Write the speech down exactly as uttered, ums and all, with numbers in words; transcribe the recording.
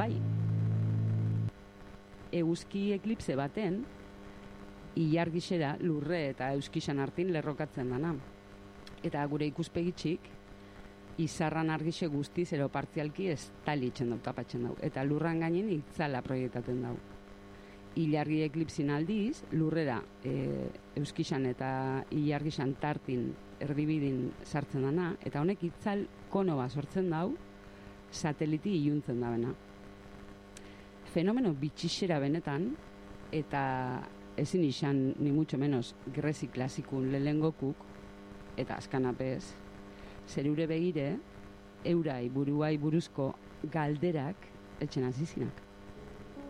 bai. Eguzki eklipse baten, ilargixera lurre eta euskixan artin lerrokatzen dana. Eta gure ikuspegitxik, izarran argixe guztiz ero partzialki ez talitzen dau, tapatzen dau. Eta lurran gainen itzala proiektaten dau. Ilargi eklipsin aldiz, lurrera e, euskixan eta ilargixan tartin erdibidin sartzen dana, eta honek itzal kono bat sortzen dau, sateliti iluntzen da bena. Fenomeno bitxixera benetan, eta ezin izan ni mucho menos grezi klasikun lehengokuk, eta askanapez, zerure begire, eurai buruai buruzko galderak etxen azizinak.